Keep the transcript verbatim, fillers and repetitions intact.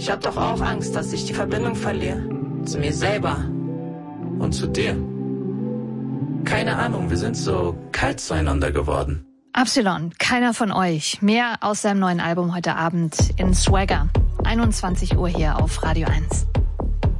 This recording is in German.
Ich hab doch auch Angst, dass ich die Verbindung verliere. Zu mir selber. Und zu dir. Keine Ahnung, wir sind so kalt zueinander geworden. Absilon, keiner von euch. Mehr aus seinem neuen Album heute Abend in Swagger. einundzwanzig Uhr hier auf Radio eins.